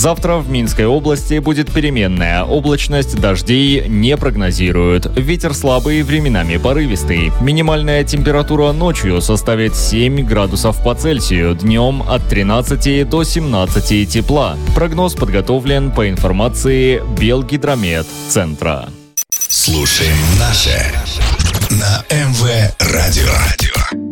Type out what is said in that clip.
Завтра в Минской области будет переменная облачность, дождей не прогнозируют. Ветер слабый, временами порывистый. Минимальная температура ночью составит 7 градусов по Цельсию, днем от 13 до 17 тепла. Прогноз подготовлен по информации Белгидромет-центра. Слушаем наше на МВ Радио.